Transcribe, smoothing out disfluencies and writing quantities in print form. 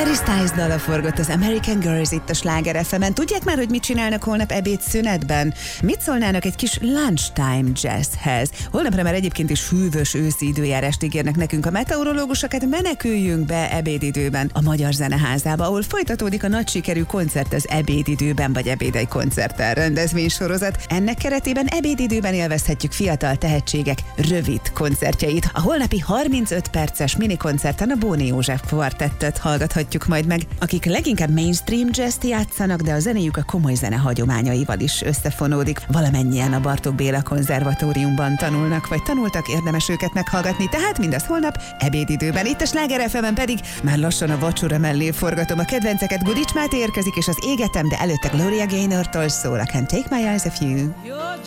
Harry Styles dala forgott az American Girls itt a Sláger FM-en. Tudják már, hogy mit csinálnak holnap ebédszünetben? Mit szólnának egy kis lunchtime jazzhez? Holnapra már egyébként is hűvös őszi időjárást ígérnek nekünk a meteorológusokat, meneküljünk be ebédidőben a Magyar Zeneházába, ahol folytatódik a nagy sikerű koncert az ebédidőben, vagy ebédei koncerttel rendezvénysorozat. Ennek keretében ebédidőben élvezhetjük fiatal tehetségek rövid koncertjeit. A holnapi 35 perces minikoncerten a Bóni József kvartettet hallgathatjuk majd meg, akik leginkább mainstream jazzt játszanak, de a zenéjük a komoly zene hagyományaival is összefonódik. Valamennyien a Bartók Béla Konzervatóriumban tanulnak, vagy tanultak, érdemes őket meghallgatni, tehát mindaz holnap ebédidőben. Itt a Sláger FM-en pedig már lassan a vacsora mellé forgatom a kedvenceket. Gudics Máté érkezik, és az Égetem, de előtte Gloria Gaynor-tól szól a Can't Take My Eyes Off You.